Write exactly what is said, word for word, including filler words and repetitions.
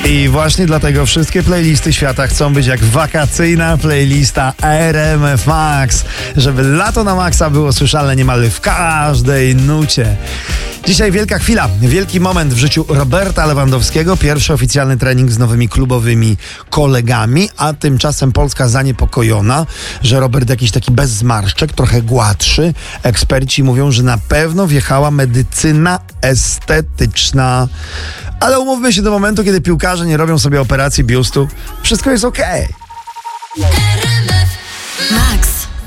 I właśnie dlatego wszystkie playlisty świata chcą być jak wakacyjna playlista R M F Max, żeby lato na maksa było słyszalne niemal w każdej nucie. Dzisiaj wielka chwila, wielki moment w życiu Roberta Lewandowskiego. Pierwszy oficjalny trening z nowymi klubowymi kolegami, a tymczasem Polska zaniepokojona, że Robert jakiś taki bez zmarszczek, trochę gładszy. Eksperci mówią, że na pewno wjechała medycyna estetyczna. Ale umówmy się, do momentu, kiedy piłkarze nie robią sobie operacji biustu, wszystko jest okej. R M F Max.